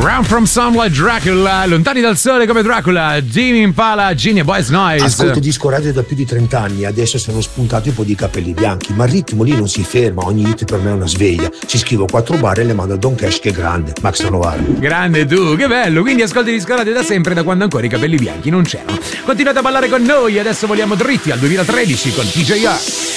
Run from Sunlight Dracula, lontani dal sole come Dracula, Jimmy Impala, Genie Boys Noise. Ascolto disco radio da più di 30 anni, adesso sono spuntati un po' di capelli bianchi, ma il ritmo lì non si ferma, ogni hit per me è una sveglia. Ci scrivo 4 bar e le mando a Don Cash che è grande, Max Novara. Grande tu, che bello, quindi ascolti disco radio da sempre, da quando ancora i capelli bianchi non c'erano. Continuate a ballare con noi, adesso voliamo dritti al 2013 con TJR.